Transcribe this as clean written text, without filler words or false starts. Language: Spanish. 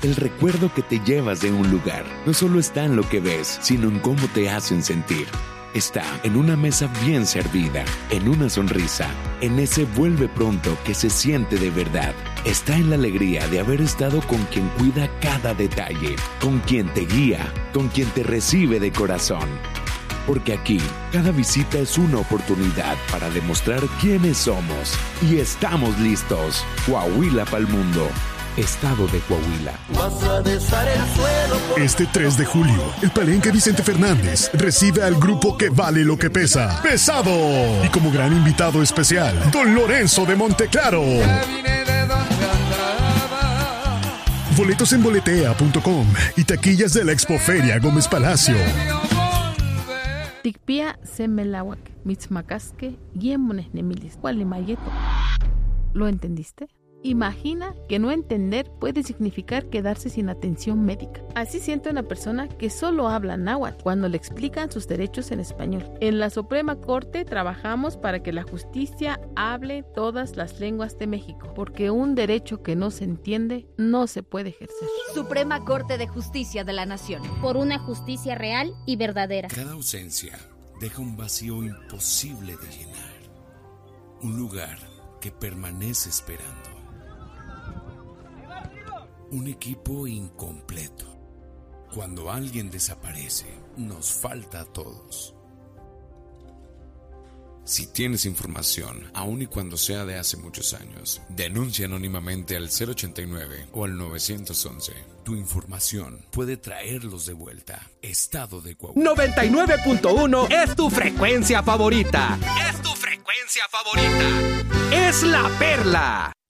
El recuerdo que te llevas de un lugar no solo está en lo que ves, sino en cómo te hacen sentir. Está en una mesa bien servida, en una sonrisa, en ese vuelve pronto que se siente de verdad. Está en la alegría de haber estado con quien cuida cada detalle, con quien te guía, con quien te recibe de corazón. Porque aquí, cada visita es una oportunidad para demostrar quiénes somos. Y estamos listos. Coahuila pa'l mundo. Estado de Coahuila. Este 3 de julio, el Palenque Vicente Fernández recibe al grupo que vale lo que pesa, Pesado. Y como gran invitado especial, Don Lorenzo de Monteclaro. Boletos en boletea.com y taquillas de la Expoferia Gómez Palacio. Tikpia semelawak, mitzmacasque, guiemones nemilis, cualimayeto. ¿Lo entendiste? Imagina que no entender puede significar quedarse sin atención médica. Así siente una persona que solo habla náhuatl cuando le explican sus derechos en español. En la Suprema Corte trabajamos para que la justicia hable todas las lenguas de México, porque un derecho que no se entiende no se puede ejercer. Suprema Corte de Justicia de la Nación. Por una justicia real y verdadera. Cada ausencia deja un vacío imposible de llenar. Un lugar que permanece esperando. Un equipo incompleto. Cuando alguien desaparece, nos falta a todos. Si tienes información, aun y cuando sea de hace muchos años, denuncia anónimamente al 089 o al 911. Tu información puede traerlos de vuelta. Estado de Coahuila. 99.1 es tu frecuencia favorita. Es tu frecuencia favorita. Es La Perla.